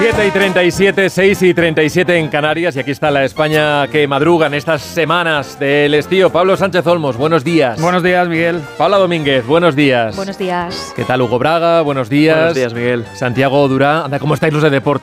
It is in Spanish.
7:37, 6:37 en Canarias, y aquí está la España que madruga en estas semanas del estío. Pablo Sánchez Olmos, buenos días. Buenos días, Miguel. Paula Domínguez, buenos días. Buenos días. ¿Qué tal, Hugo Braga? Buenos días. Buenos días, Miguel. Santiago Durán. Anda, ¿cómo estáis los de deporte?